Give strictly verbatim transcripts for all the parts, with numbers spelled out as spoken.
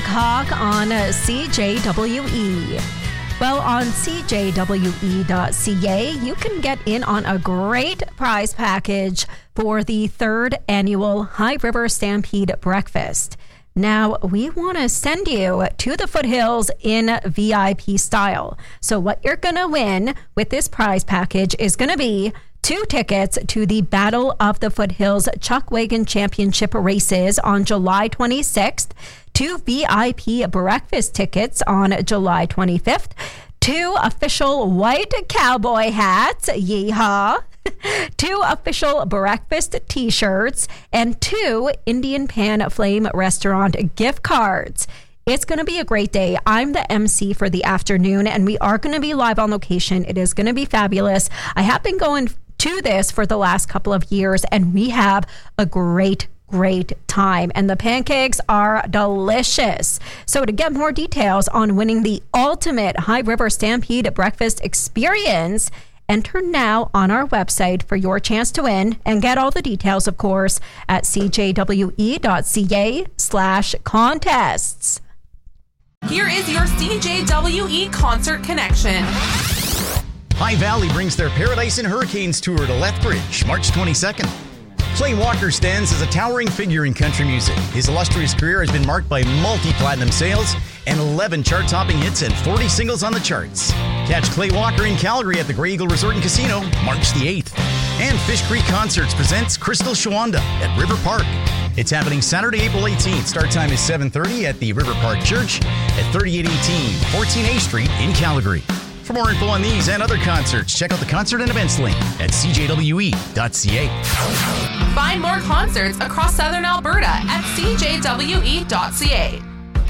o'clock on C J W E. Well, on C J W E dot C A, you can get in on a great prize package for the third annual High River Stampede Breakfast. Now, we want to send you to the foothills in V I P style. So what you're going to win with this prize package is going to be two tickets to the Battle of the Foothills Chuck Wagon Championship races on July twenty-sixth, two V I P breakfast tickets on July twenty-fifth, two official white cowboy hats, yeehaw, two official breakfast t-shirts, and two Indian Pan Flame Restaurant gift cards. It's going to be a great day. I'm the M C for the afternoon, and we are going to be live on location. It is going to be fabulous. I have been going to this for the last couple of years, and we have a great Great time, and the pancakes are delicious. So to get more details on winning the ultimate High River Stampede breakfast experience, enter now on our website for your chance to win, and get all the details, of course, at C J W E dot C A slash contests. Here is your C J W E Concert Connection. High Valley brings their Paradise and Hurricanes tour to Lethbridge, March twenty-second. Clay Walker stands as a towering figure in country music. His illustrious career has been marked by multi-platinum sales and eleven chart-topping hits and forty singles on the charts. Catch Clay Walker in Calgary at the Grey Eagle Resort and Casino, March the eighth. And Fish Creek Concerts presents Crystal Shawanda at River Park. It's happening Saturday, April eighteenth. Start time is seven thirty at the River Park Church at thirty-eight eighteen fourteen A Street in Calgary. For more info on these and other concerts, check out the concert and events link at C J W E dot C A. Find more concerts across Southern Alberta at C J W E dot C A.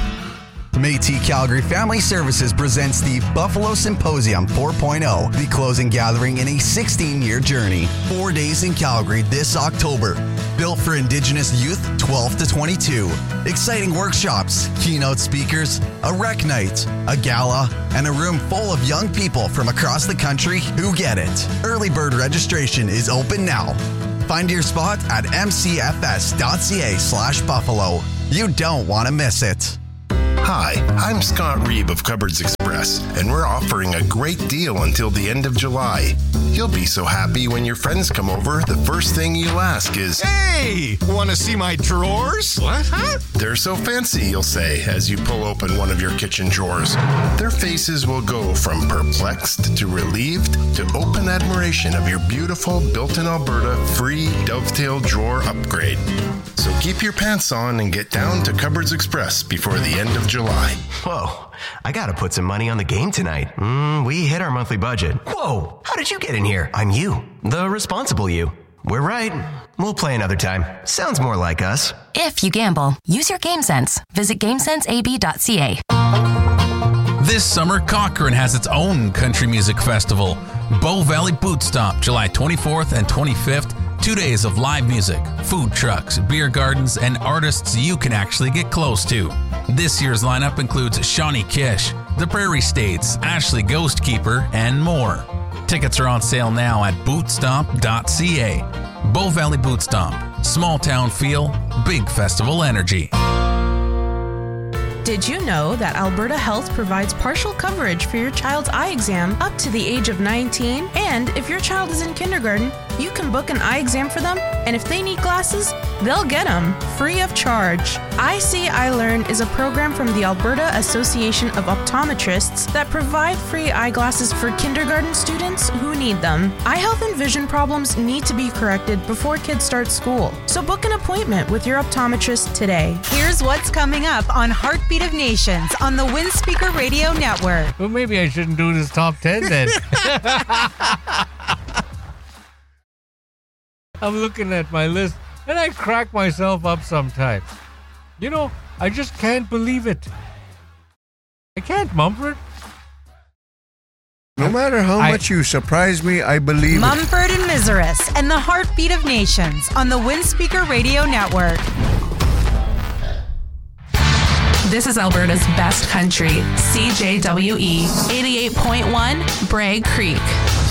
Métis Calgary Family Services presents the Buffalo Symposium four point oh, the closing gathering in a sixteen-year journey. Four days in Calgary this October. Built for Indigenous youth twelve to twenty-two. Exciting workshops, keynote speakers, a rec night, a gala, and a room full of young people from across the country who get it. Early bird registration is open now. Find your spot at M C F S dot C A slash Buffalo. You don't want to miss it. Hi, I'm Scott Reeb of Cupboards Express, and we're offering a great deal until the end of July. You'll be so happy when your friends come over, the first thing you'll ask is, "Hey, want to see my drawers?" "What? Huh?" "They're so fancy," you'll say as you pull open one of your kitchen drawers. Their faces will go from perplexed to relieved to open admiration of your beautiful built-in Alberta free dovetail drawer upgrade. So keep your pants on and get down to Cupboards Express before the end of July. Whoa, I gotta put some money on the game tonight. Mm, we hit our monthly budget. Whoa, how did you get in here? I'm you, the responsible you. We're right. We'll play another time. Sounds more like us. If you gamble, use your game sense. Visit game sense A B dot C A. This summer, Cochrane has its own country music festival. Bow Valley Boot Stop, July twenty-fourth and twenty-fifth. Two days of live music, food trucks, beer gardens, and artists you can actually get close to. This year's lineup includes Shawnee Kish, The Prairie States, Ashley Ghostkeeper, and more. Tickets are on sale now at boot stomp dot C A. Bow Valley Boot Stomp. Small town feel, big festival energy. Did you know that Alberta Health provides partial coverage for your child's eye exam up to the age of nineteen? And if your child is in kindergarten, you can book an eye exam for them, and if they need glasses, they'll get them free of charge. I See, I Learn is a program from the Alberta Association of Optometrists that provide free eyeglasses for kindergarten students who need them. Eye health and vision problems need to be corrected before kids start school, so book an appointment with your optometrist today. Here's what's coming up on Heartbeat of Nations on the Windspeaker Radio Network. Well, maybe I shouldn't do this top ten then. I'm looking at my list and I crack myself up sometimes. You know, I just can't believe it. I can't, Mumford. No matter how I, much you surprise me, I believe Mumford it. and Miseris and the Heartbeat of Nations on the Windspeaker Radio Network. This is Alberta's best country, C J W E eighty-eight point one, Bragg Creek.